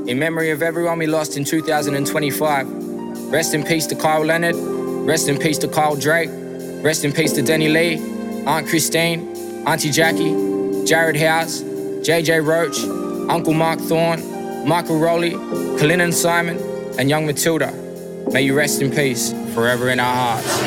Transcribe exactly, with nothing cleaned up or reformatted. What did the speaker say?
In memory of everyone we lost in two thousand twenty-five. Rest in peace to Kyle Leonard. Rest in peace to Kyle Drake. Rest in peace to Denny Lee, Aunt Christine, Auntie Jackie, Jared House, J J Roach, Uncle Mark Thorne, Michael Rowley, Colin and Simon, and young Matilda. May you rest in peace forever in our hearts.